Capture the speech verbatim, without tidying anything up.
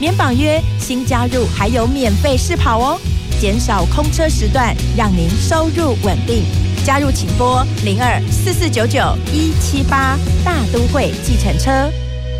点绑约新加入还有免费试跑哦，减少空车时段，让您收入稳定。加入请拨零二四四九九一七八大都会计程车。